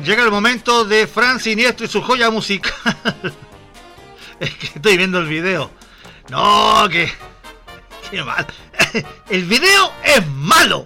Llega el momento de Fran Siniestro y su joya musical. Es que estoy viendo el video. No, qué mal. El video es malo.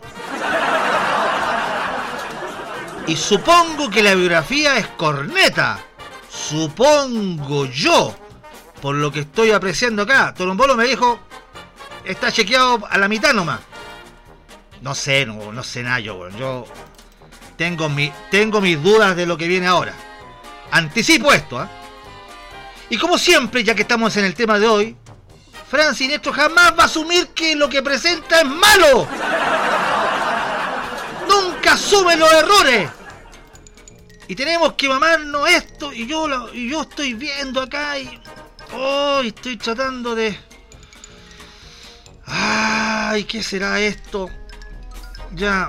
Y supongo que la biografía es corneta. Supongo yo. Por lo que estoy apreciando acá. Torombolo me dijo, está chequeado a la mitad nomás. No sé nada yo tengo mis dudas de lo que viene ahora. Anticipo esto, ¿eh? Y como siempre, ya que estamos en el tema de hoy, Fran Siniestro jamás va a asumir que lo que presenta es malo. Nunca asume los errores. Y tenemos que mamarnos esto, y yo estoy viendo acá y estoy tratando de... Ay, ¿qué será esto? Ya.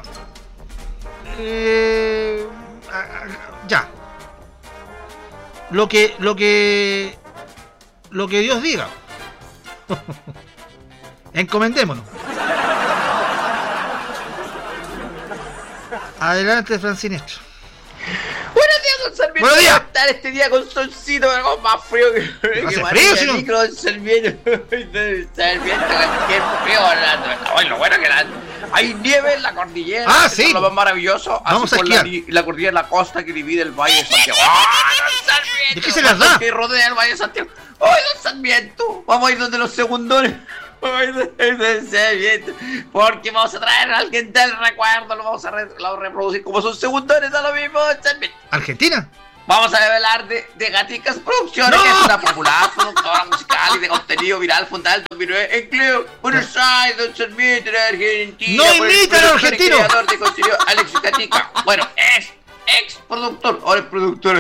Ya. Lo que Dios diga. Encomendémonos. Adelante, Fran Siniestro. Buenos días, don Sarmiento. Buenos días. Estar este día con solcito, algo más frío que ¿Hace frío, el micro, don Sarmiento. Qué frío. Ay, lo bueno que hay nieve en la cordillera. Ah, sí. Es lo más maravilloso. Vamos así a por esquiar. la cordillera, la costa que divide el Valle de Santiago. ¡Ah, don Sarmiento! ¿De qué se las da? Que rodea el Valle de Santiago. ¡Ay, don Sarmiento! Vamos a ir donde los segundones. Ay, don Sarmiento. Porque vamos a traer a alguien del recuerdo. Lo vamos a reproducir como son segundones. Da lo mismo, don Sarmiento. ¿Argentina? Vamos a hablar de Gaticas Producciones, ¡No! que es una popular productora musical y de contenido viral fundada en 2009 en Cleo, Buenos Aires, don Sarmiento, en Argentina. ¡No imita al argentino! Creador de contenido Alex Gatica. Bueno, es ex productor, ahora es productor.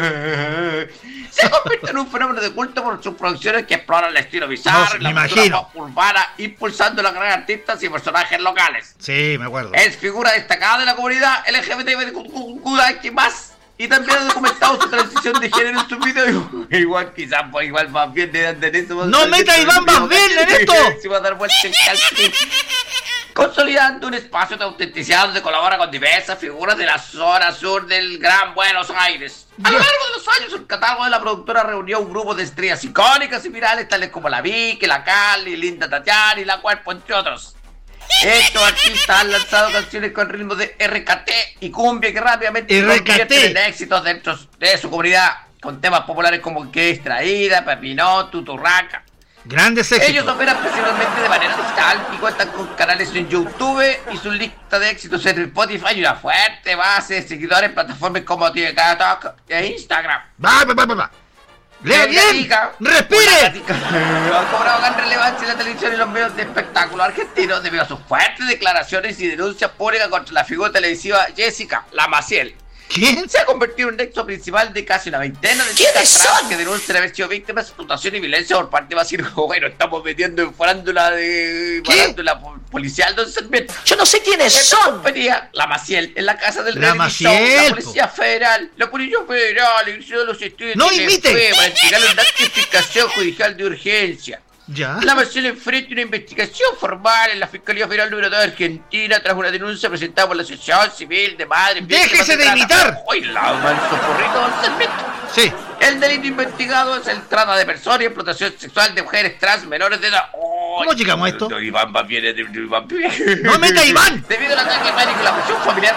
Se convierte en un fenómeno de culto por sus producciones que exploran el estilo bizarro y la cultura pop urbana, impulsando a los grandes artistas y personajes locales. Sí, me acuerdo. Es figura destacada de la comunidad LGBTQ+, y también ha documentado su transición de género en sus videos. Igual quizás, pues igual más bien de eso. ¡No meta a Iván más bien en esto! Se va a dar vuelta en calcetín. Consolidando un espacio de autenticidad donde colabora con diversas figuras de la zona sur del Gran Buenos Aires. A lo largo de los años, el catálogo de la productora reunió un grupo de estrellas icónicas y virales, tales como la Vicky, la Cali, Linda Tatiana y la Cuerpo, entre otros. Estos artistas han lanzado canciones con ritmos de RKT y cumbia que rápidamente se convierten en éxitos dentro de su comunidad, con temas populares como Que Extraída, Pepinó, Tuturraca. Grandes éxitos. Ellos operan principalmente de manera digital y cuentan con canales en YouTube y su lista de éxitos en Spotify y una fuerte base de seguidores en plataformas como TikTok e Instagram. Va. ¡Lea bien! ¡Respire! Ha cobrado gran relevancia en la televisión y los medios de espectáculo argentinos debido a sus fuertes declaraciones y denuncias públicas contra la figura televisiva Jessica, la Maciel. ¿Quién? Se ha convertido en un nexo principal de casi una veintena de chicas trans que denuncian haber sido víctimas de explotación y violencia por parte de Maciel. Bueno, estamos metiendo en farándula policial, don Sarmiento. Yo no sé quiénes son. La Maciel, en la casa del la Maciel, la Policía Federal, la Policía Federal, inició los estudios ¡no imite! para entregarle una notificación judicial de urgencia. ¿Ya? La Maciel enfrenta una investigación formal en la Fiscalía Federal número 2 de Argentina tras una denuncia presentada por la Asociación Civil de Madres. ¡Déjese de imitar! ¡Uy, la manso porrito, don Sarmiento! Sí. El delito investigado es el trata de personas y explotación sexual de mujeres trans menores de edad. ¿Cómo llegamos a esto? Iván va bien, ¡No meta a Iván! Debido al ataque pánico y la presión familiar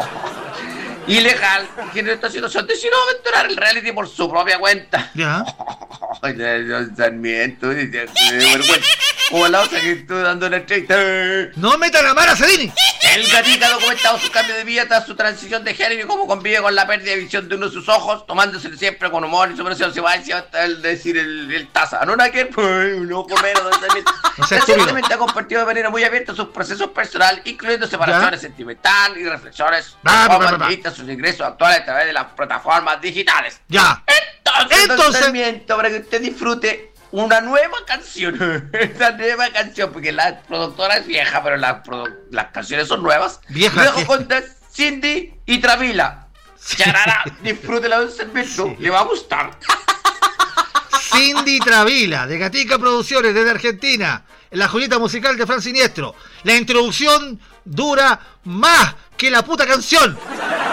ilegal que genera esta situación, decidió aventurar el reality por su propia cuenta. Ya. Ay, don Sarmiento, vergüenza. Como la otra que estoy dando una entrevista. ¡No meta a Mara Cedini! El Gatica ha documentado su cambio de vida tras su transición de género y cómo convive con la pérdida de visión de uno de sus ojos, tomándose siempre con humor y superación. Se va hasta el decir el taza. No, nada que un ojo menos, don Sarmiento. Recientemente ha compartido de manera muy abierta sus procesos personales, incluyendo separaciones sentimentales y reflexiones sobre sus ingresos actuales a través de las plataformas digitales. Ya. Entonces, don Sarmiento, para que usted disfrute una nueva canción. Esta nueva canción, porque la productora es vieja, pero las canciones son nuevas. Vieja. Luego con Cindy y Travila. Charara, disfrútela, don Sarmiento. Sí. Le va a gustar. Cindy Travila, de Gatica Producciones, desde Argentina. La joyita musical de Fran Siniestro. La introducción dura más que la puta canción.